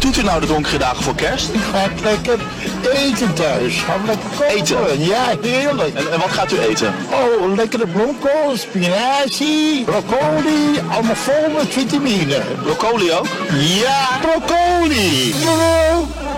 doet u nou de donkere dagen voor kerst? Ik ga lekker eten thuis. Gaan we lekker koken. Eten? Ja, heerlijk. En wat gaat u eten? Oh, lekkere bloemkool, spinazie, broccoli. Allemaal vol met vitamine. Broccoli ook? Ja, broccoli.